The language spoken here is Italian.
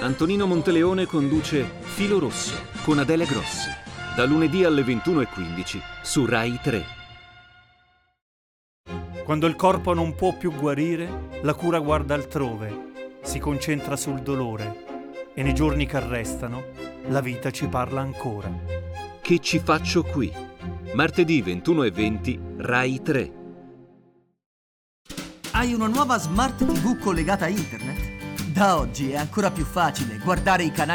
Antonino Monteleone conduce Filo Rosso con Adele Grossi, da lunedì alle 21:15 su Rai 3. Quando il corpo non può più guarire, la cura guarda altrove, si concentra sul dolore e nei giorni che restano la vita ci parla ancora. Che ci faccio qui? Martedì 21:20 Rai 3. Hai una nuova Smart TV collegata a internet? Da oggi è ancora più facile guardare i canali